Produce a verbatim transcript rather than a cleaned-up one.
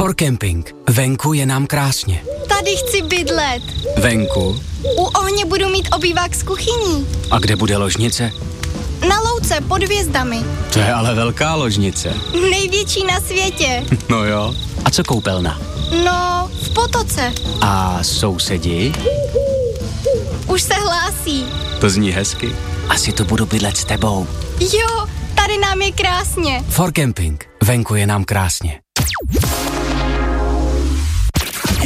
For Camping. Venku je nám krásně. Tady chci bydlet. Venku? U ohně budu mít obývák s kuchyní. A kde bude ložnice? Na louce pod hvězdami. To je ale velká ložnice. Největší na světě. No jo. A co koupelna? No, v potoce. A sousedi? Už se hlásí. To zní hezky. Asi to budu bydlet s tebou. Jo, tady nám je krásně. For Camping. Venku je nám krásně.